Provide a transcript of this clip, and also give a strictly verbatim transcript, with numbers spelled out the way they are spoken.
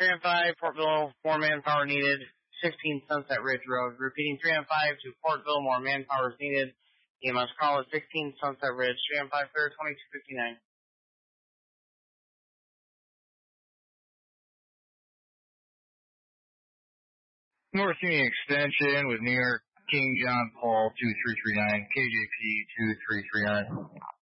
three and five, Portville, more manpower needed. sixteen Sunset Ridge Road. Repeating three and five to Portville, more manpower is needed. E M S call at sixteen Sunset Ridge. three and five, clear, twenty-two fifty-nine. North Union Extension with New York King John Paul two three three nine, K J P two three three nine.